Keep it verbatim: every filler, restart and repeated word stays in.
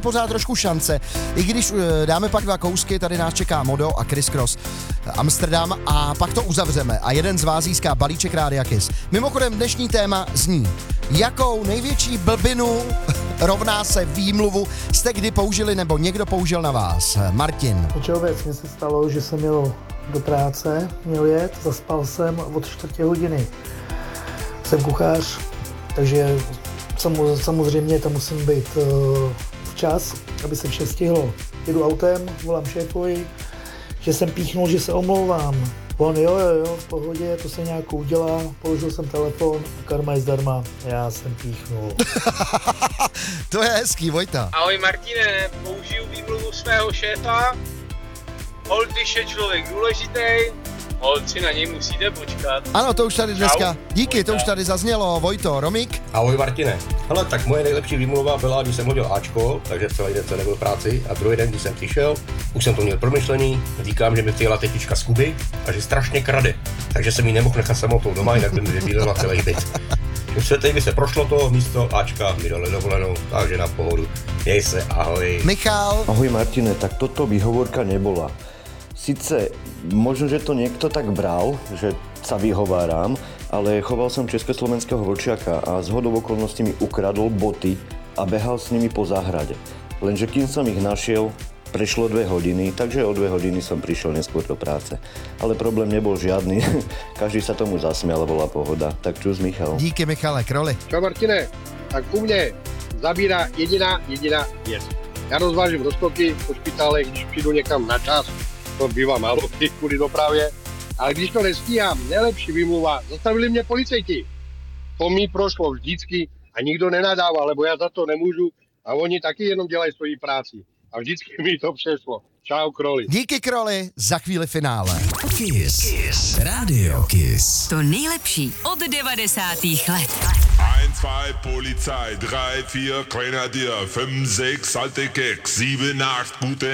pořád trošku šance, i když dáme pak dva kousky, tady nás čeká Modo a Chris Cross Amsterdam a pak to uzavřeme a jeden z vás získá balíček Rádia Kiss. Mimochodem dnešní téma zní, jakou největší blbinu rovná se výmluvu jste kdy použili nebo někdo použil na vás? Martin. Počeho věc, mně se stalo, že jsem jel do práce, měl jet, zaspal jsem od čtvrtě hodiny. Jsem kuchař, takže samozřejmě to musím být včas, aby se vše stihlo. Jedu autem, volám šéfovi, že jsem píchnul, že se omlouvám. On jo, jo, jo, v pohodě, to se nějak udělá, položil jsem telefon a karma je zdarma, já jsem píchnul. To je hezký, Vojta. Ahoj Martine, použiju výmluvu svého šéfa. Hold, když je člověk důležitý, hold si na něj musíte počkat. Ano, to už tady dneska, Čau. díky, Vojta. to už tady zaznělo, Vojto, Romik. Ahoj Martine. Hele, tak moje nejlepší výmluva byla, když jsem hodil Ačko, takže celý den jsem nebyl v práci a druhý den, když jsem přišel, už jsem to měl promyšlený, říkám, že mi přijela tetička z Kuby a že strašně krade, takže jsem ji nemohl nechat samotou doma, jinak by mi vybílela celý byt. Už by se prošlo to, místo Ačka mi dali dovolenou, takže na pohodu. Jej se, ahoj. Michal. Ahoj Martine, tak toto výhovorka nebola. Sice možno, že to niekto tak bral, že sa vyhováram, ale choval som československého vlčiaka a zhodou okolností mi ukradol boty a behal s nimi po záhrade. Lenže kým som ich našiel, prešlo dve hodiny, takže o dve hodiny som prišiel neskôr do práce. Ale problém nebol žiadny, každý sa tomu zasmial a bola pohoda. Tak čus Michal. Díky Michale, Kroli. Čau Martine, tak u mě zabírá jediná, jediná věc. Já rozvážím roztoky po špitále, když přijdu někam na čas, to bývá málo kvůli dopravě, ale když to nestíhám, nejlepší výmluva, zastavili mě policajti. To mi prošlo vždycky a nikdo nenadává, lebo já za to nemůžu a oni taky jenom dělají svoji práci. A vždycky mi to přešlo. Čau, Kroli. Díky, Kroli, za chvíli finále. Kiss. Kiss. Radio Kiss. To nejlepší od devadesátých let. eins, zwei, Polizei, drei, vier, Grenadier, fünf, sechs, alte Keks, sieben, acht, gute